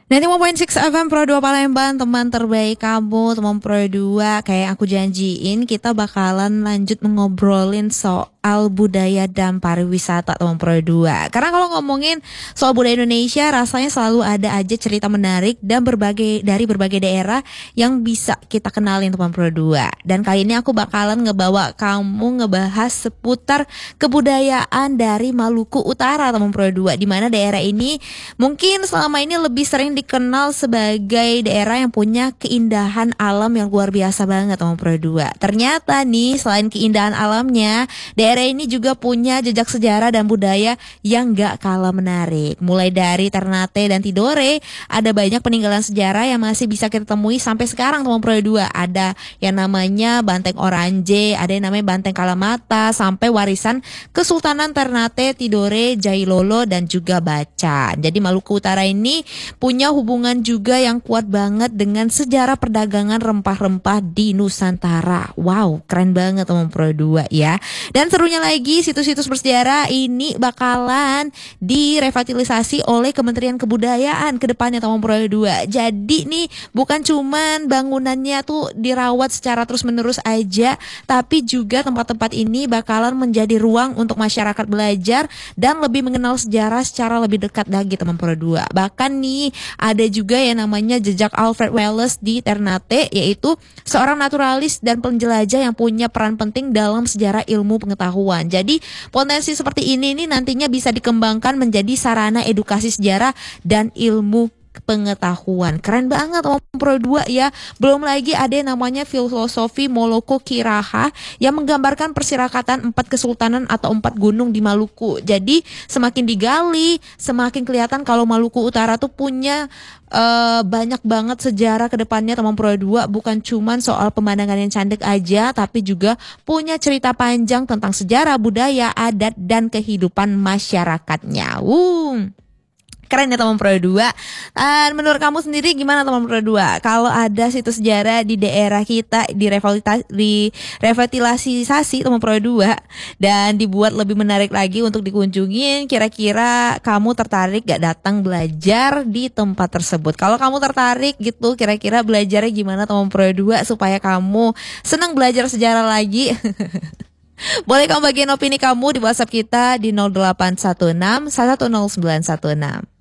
95.6 FM Pro 2 Palembang, teman terbaik kamu, teman Pro 2. Kayak aku janjiin, kita bakalan lanjut mengobrolin soal budaya dan pariwisata, teman Pro 2. Karena kalau ngomongin soal budaya Indonesia, rasanya selalu ada aja cerita menarik dan dari berbagai daerah yang bisa kita kenalin, teman Pro 2. Dan kali ini aku bakalan ngebawa kamu ngebahas seputar kebudayaan dari Maluku Utara, teman Pro 2. Di mana daerah ini mungkin selama ini lebih sering dikenal sebagai daerah yang punya keindahan alam yang luar biasa banget, teman Pro 2. Ternyata nih, selain keindahan alamnya, daerah ini juga punya jejak sejarah dan budaya yang gak kalah menarik. Mulai dari Ternate dan Tidore, ada banyak peninggalan sejarah yang masih bisa kita temui sampai sekarang, teman Pro 2. Ada yang namanya Banteng Oranje, ada yang namanya Banteng Kalamata, sampai warisan Kesultanan Ternate, Tidore, Jailolo, dan juga Bacan. Jadi Maluku Utara ini punya hubungan juga yang kuat banget dengan sejarah perdagangan rempah-rempah di Nusantara. Wow, keren banget, teman Pro 2 ya. Dan serunya lagi, situs-situs bersejarah ini bakalan direvitalisasi oleh Kementerian Kebudayaan ke depannya, teman Pro 2. Jadi nih, bukan cuman bangunannya tuh dirawat secara terus-menerus aja, tapi juga tempat-tempat ini bakalan menjadi ruang untuk masyarakat belajar dan lebih mengenal sejarah secara lebih dekat lagi, teman Pro 2. Bahkan nih, ada juga yang namanya jejak Alfred Wallace di Ternate, yaitu seorang naturalis dan penjelajah yang punya peran penting dalam sejarah ilmu pengetahuan. Jadi potensi seperti ini nantinya bisa dikembangkan menjadi sarana edukasi sejarah dan ilmu pengetahuan. Keren banget, Om Pro 2 ya. Belum lagi ada yang namanya filosofi Moloko Kiraha yang menggambarkan persirakatan 4 kesultanan atau 4 gunung di Maluku. Jadi semakin digali, semakin kelihatan kalau Maluku Utara tuh punya banyak banget sejarah ke depannya, teman Pro 2. Bukan cuman soal pemandangan yang cantik aja, tapi juga punya cerita panjang tentang sejarah, budaya, adat, dan kehidupan masyarakatnya. Keren ya, teman Pro 2. Dan menurut kamu sendiri gimana, teman Pro 2? Kalau ada situs sejarah di daerah kita direvitalisasi, teman Pro 2, dan dibuat lebih menarik lagi untuk dikunjungin, kira-kira kamu tertarik gak datang belajar di tempat tersebut? Kalau kamu tertarik gitu, kira-kira belajarnya gimana, teman Pro 2, supaya kamu senang belajar sejarah lagi? Boleh kamu bagiin opini kamu di WhatsApp kita di 0816 110 916.